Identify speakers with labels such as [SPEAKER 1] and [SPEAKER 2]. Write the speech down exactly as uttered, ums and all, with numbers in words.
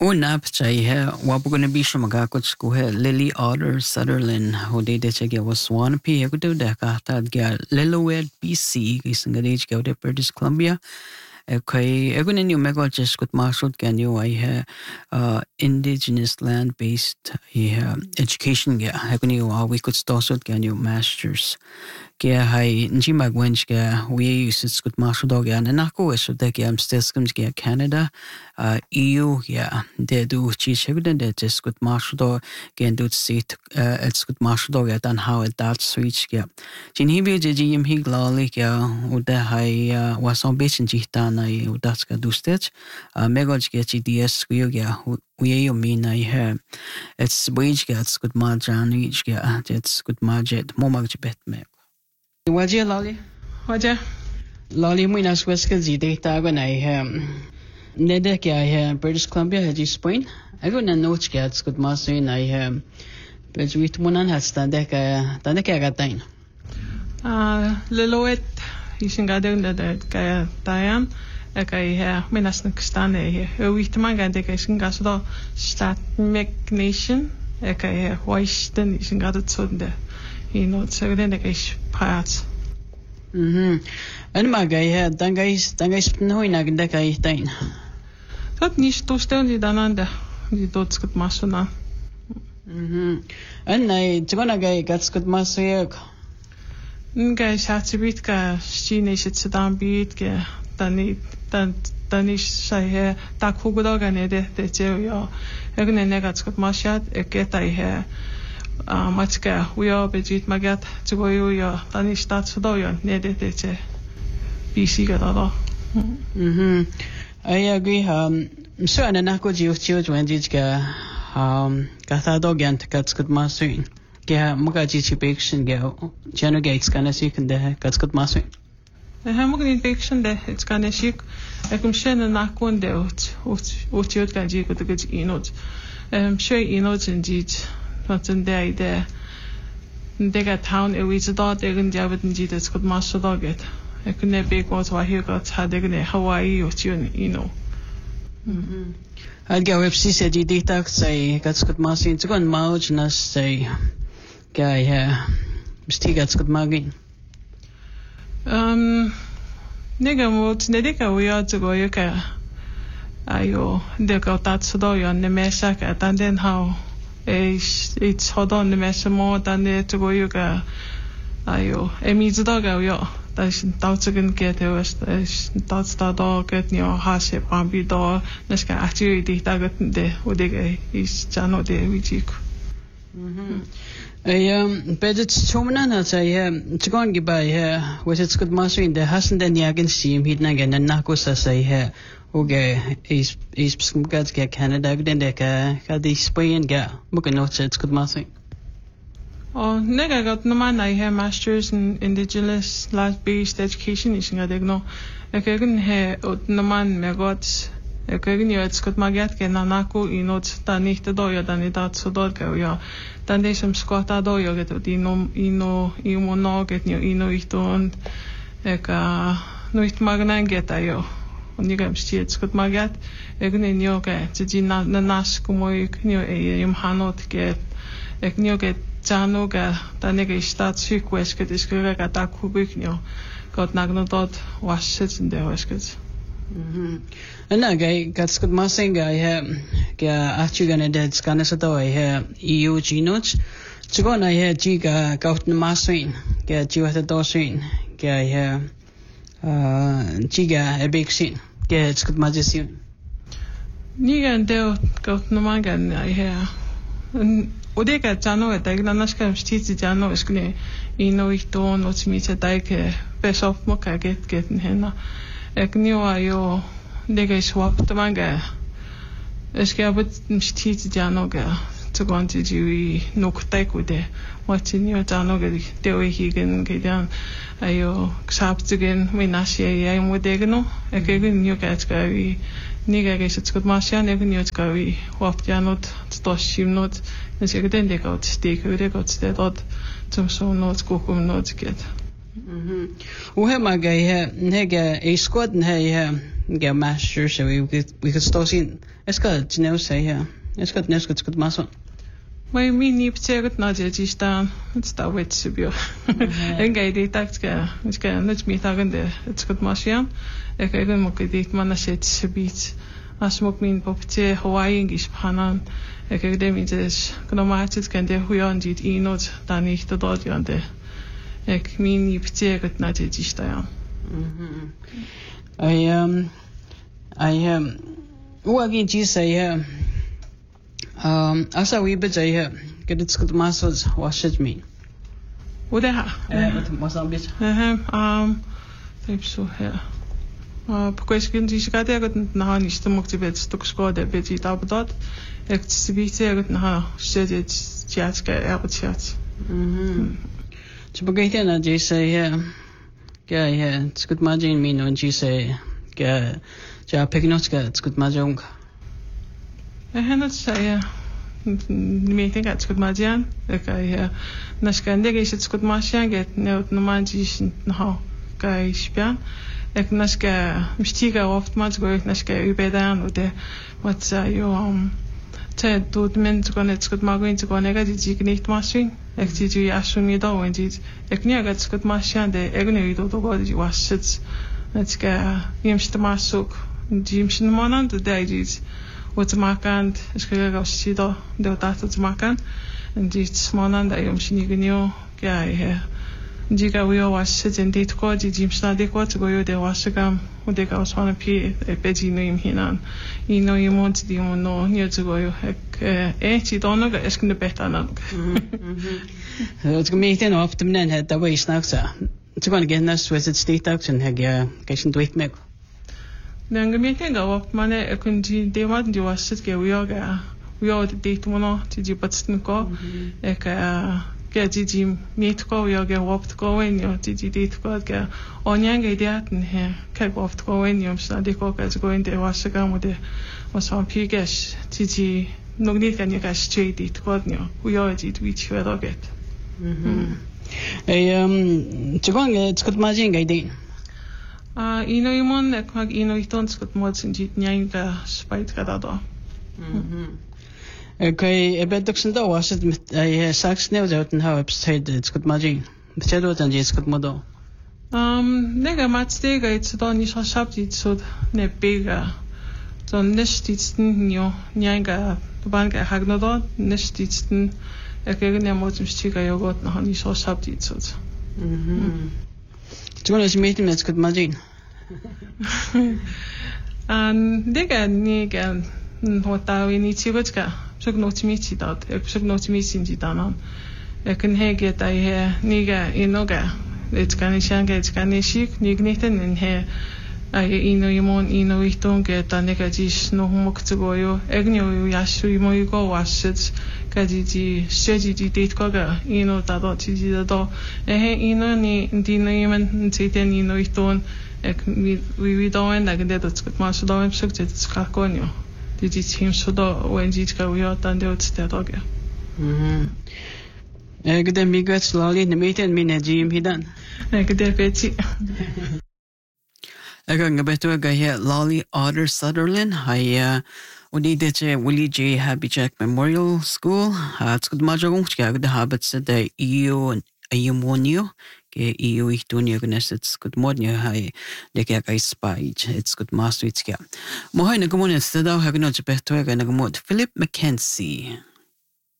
[SPEAKER 1] Unap chaihe wapuguna bisha magakot kuhe Lily Otter Sutherland hode de chege was Swampy ekudu de kahta gya Lillowhead B C isngadej gaude British Columbia okay egunen you mego just kut masud can you I have uh indigenous land based yeah education gya eguni wa we could stosud can you masters Kaya hai nji magwench kaya we use kut masud gya nanako eso de kaya amsteskums kaya Canada uh E U yeah de du chi cheguden de just kut masud kaya du sit uh it's kut masud gya dan how it that switch kaya jin hibi je jim hi glali kaya uda hai was on bit jihta na udas ka dustech megoj kaya chi ds kuyo kaya we you mean I have it's wage gets good margin each kaya it's good margin momag bet me Waje lali
[SPEAKER 2] Waje
[SPEAKER 1] lali mo inas weska zide tago na I nede kaya I British Columbia haji Spain ago na notes kaya it's good margin I have but we tumanan has tande kaya tande kaya gatain
[SPEAKER 2] ah Lillowhead isingadeng da kaya tayan kaya minas nakstane he we tumagan de kaya isingasdo stat Nation kaya waisten isingadat sonde you know so then kaya part
[SPEAKER 1] mhm en magay dan guys dan guys no inagda kaya tain
[SPEAKER 2] dat nicht toestel die dananda die tot skut masona
[SPEAKER 1] mhm en nay tsgona gay gats skut masuyek
[SPEAKER 2] Nga shatibit ka stine shit sedam bit ke tani tan tani sai tak hugoda ne de de je yo egne ne gats kot mashat eketa he a matska we are bejit magat tgo yo yo tani stat sodo yo ne de de je bc ga da
[SPEAKER 1] mhm I agree um so ana na ko jiu jiu jwen ji ga um gata do gant gats kot masun Kaya mga chichipection kaya chano kaya ekskanasik hindi kaya skut masuk.
[SPEAKER 2] Eh mga infection de ekskanasik ekum shena nakon de ut ut utiot kan ji kutu kutu inot. Um sure inot injit watson de ide dega town e wits dot egen jabet injit skut masuk doget. Ekune big was wa here got had egne Hawaii utiot ino.
[SPEAKER 1] Mhm. Alga websi se di data say kaya skut masuk tukon mauj nas say Kaya yeah, stiga skut magin.
[SPEAKER 2] Um, nega mot nedeka uya tsugo yuka ayo deka tat sodo yo ne mesa ka tanden how is it's hodon ne mesa mo tande tsugo yuka ayo emizu doga uyo das tautsugen get was das tats da do get nyo hase pambi do neska actually di tagat de odega is chano de wichik.
[SPEAKER 1] Mhm. Um, but it's Chomana say, um, it's going to buy here, was it's good master in the hasn't any I can see him hidden again and Nakosa say here, okay, he's he's some guys get Canada, then they got the Spain get, book a note, it's good master.
[SPEAKER 2] Oh, nega got no man I have masters in indigenous land based education is nga degno. Ekegen he no man me got ekegen yo it's good magat ke nanako inot ta nicht do yo dan idat so do ke yo. Dan det som skottar då jag vet ino ino imo något ni ino iton eka nuit magnan geta yo oni gam stiet skot magat egne ni oke tji na nas como ik ni e im hanot ke ek ni oke chano ga tanege stat sykwes ke diskura ga ta kubik ni got nagno dot wasit in der wasket
[SPEAKER 1] Mhm. And again, got good massing I have kaya actually gonna dead scan sa to I have E U genotes. So go na I have giga got na massing kaya jiwa ta dosin kaya I have uh giga a big sin kaya it's good magician.
[SPEAKER 2] Ni gan deo got no mangan I have odeka chano eta igna nashka mstiti chano iskne ino iton otsimita daike besop mo ka get get hena ek niwa yo dega swap tamanga eske abet mstiti jano ga tsugonti jiwi noktai kude watini jano ga dewe higen gedan ayo ksaptigen minashi ay mo degno ekegen yo ga tskawi niga ga tskot masyan egen yo tskawi wap janot stoshimnot nesegden dega ot stek ure got stedot zum so not kokum not get
[SPEAKER 1] Mhm. Uhe maga he hege e squad he ge master so we we could start in. Eska tneu say he. Eska tnesku skut maso.
[SPEAKER 2] Maar mi niet zeker na je die staan. Het staat wet subio. En ga je dat ke. Ik kan niet meer dagen de het goed machine. Ik ga gewoon ook dit man als het subiet. Als mo min popte Hawaii English panan. Ik ga dem is kan maar het kan de hoe aan dit inot dan niet dat dat aan de. Ik min niet zeker na je die staan.
[SPEAKER 1] Mhm. I um I um Uagi ji say Um, asa we bit I get it good masses wash it me.
[SPEAKER 2] What the ha?
[SPEAKER 1] Eh, but Mozambique.
[SPEAKER 2] Ehm, um, type so here. Uh, because kun je gaat eigenlijk naar niet te mocht je stuk schade bij die dat dat. Ik zie het naar zit het chat ke erg chat.
[SPEAKER 1] Mhm. Je begint dan je say ja. Ja, ja, het goed margin me no je say ja, ja pignotka het goed margin.
[SPEAKER 2] En dat zei niet denk het goed margin. Ik ja, naskan de is het goed margin get nou normaal is nou kai spjan. Ik naska mystiga oft maar zo ik naska ubedaan of de wat zei je um te doet men te kunnen het goed margin te kunnen ik die ik niet machine. Ik zie je assumi dat en dit ik niet het goed margin de ik niet dat ook die was het het ga jemst maar zoek jemst maand de dit wat maken is gelukkig als je dat dat te maken en dit maand dat je misschien niet nieuw ja ja diga we was het in dit kort die jemst dat ik wat go de was gam hoe de was van een petje neem hinan je know je moet die moet no niet zo go ik eh je dan nog is kunnen beter dan
[SPEAKER 1] het gemeente en op de men het dat we snaaks het gewoon again dat was het state action heb je geen tweet meer.
[SPEAKER 2] Dan gemeente ga op maar ik kun die de wat die was het ge we ga we al de date mono die die patsten ko ik ga die die meet ko we ga op ko en je die die date ko ga onjang ga dat he kijk op ko en je sta die ko ga go in de was ga moet de was van piges die die nog niet kan je ga straight dit ko nie we al die which we dat get
[SPEAKER 1] mhm eh um gewoon het goed maar zien ga die
[SPEAKER 2] Ah, ino imon ek mag ino itons kot mod sin dit nyang ka spite ka da.
[SPEAKER 1] Mhm. Okay, e bet doksen da was het met eh saks nou dat en how upside het goed maar zien. Beter dat dan is goed modo.
[SPEAKER 2] Um, nega mat stega het dan niet zo sharp dit zo ne bega. Dan nest dit nyo nyang ka ban ka hagno da nest dit ek ek ne mod stiga jogot na niet zo sharp dit zo.
[SPEAKER 1] Mhm. Toen is meeting met goed maar zien.
[SPEAKER 2] En dega ni ga hota we niet zo goed ka. Zoek nog niet dat. Ik zoek nog niet zien dan. Ik kan hege dat he ni ga inoga. Het kan niet zijn het kan niet chic ni niet en he ai ino imon ino iton ke ta negatis no humok te goyo. Ik nu yasu imo igo was het kadi di sedi di date koga ino ta do ti di do e he ino ni di no imen ti ten ino iton ek we we do en da gede dat skut mas do em suk tet skakonio di di tim so do wen di ka we atan de ot sta do ge
[SPEAKER 1] Mhm. Eh gede mi gats lali ne meten mi ne jim hidan.
[SPEAKER 2] ek gede peti
[SPEAKER 1] Ik ga beter ga hier Lolly Otter Sutherland. Hij og de det Willie J. Habijack Memorial School. Het goed maar zo goed de habits de io iomonio ke io ihtonia gneset goed modnia hij de ke ga spage. It's good master it's ja. Mooi ne komon het daar heb ik nog beter ga ne komod Philip Mackenzie.